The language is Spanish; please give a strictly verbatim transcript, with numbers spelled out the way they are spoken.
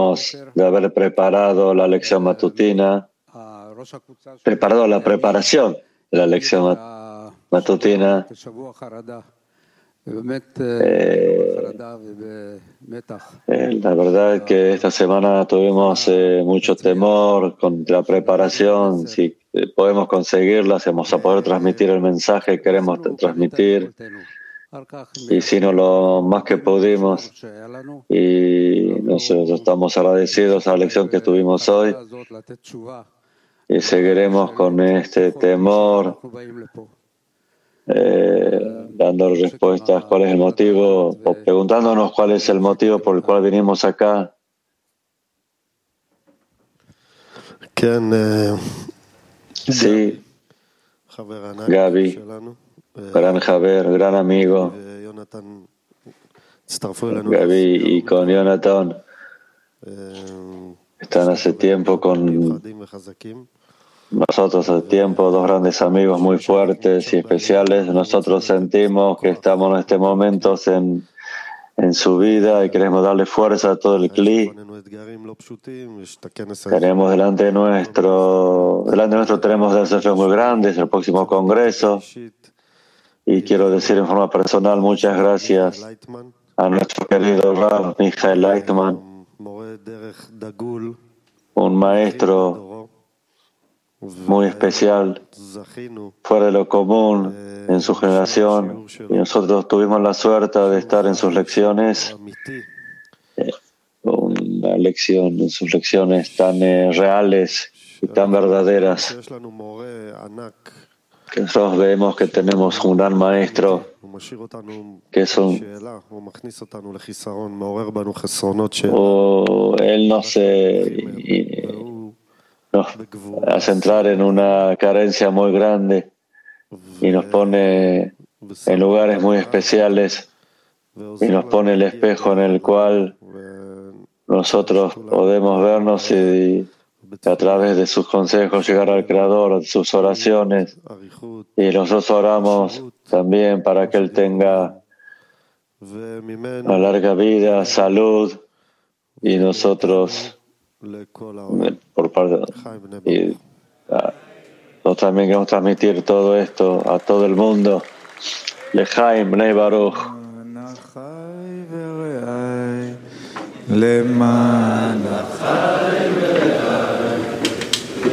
alegramos de haber preparado la lección matutina, preparado la preparación de la lección matutina. Eh, eh, la verdad es que esta semana tuvimos eh, mucho temor con la preparación. Si eh, podemos conseguirla, vamos a poder transmitir el mensaje que queremos transmitir. Hicimos lo más que pudimos y nosotros estamos agradecidos a la lección que tuvimos hoy y seguiremos con este temor. Eh, dando respuestas cuál es el motivo o preguntándonos cuál es el motivo por el cual vinimos acá. Sí, Gaby, gran Javier, gran amigo, Gaby y con Jonathan están hace tiempo con nosotros, hace tiempo, dos grandes amigos muy fuertes y especiales. Nosotros sentimos que estamos en este momento en, en su vida y queremos darle fuerza a todo el Kli. Tenemos delante nuestro, delante nuestro tenemos desafíos muy grandes, el próximo congreso. Y quiero decir en forma personal muchas gracias a nuestro querido Rav Michael Leitman, un maestro muy especial, fuera de lo común en su generación, y nosotros tuvimos la suerte de estar en sus lecciones, eh, una lección, en sus lecciones tan eh, reales y tan verdaderas, que nosotros vemos que tenemos un gran maestro, que es un, o él no se nos hace entrar en una carencia muy grande y nos pone en lugares muy especiales y nos pone el espejo en el cual nosotros podemos vernos y a través de sus consejos llegar al Creador, de sus oraciones, y nosotros oramos también para que Él tenga una larga vida, salud, y nosotros por parte y a, nosotros también queremos transmitir todo esto a todo el mundo. Lechaim Bnei Baruch. למען החי ורעי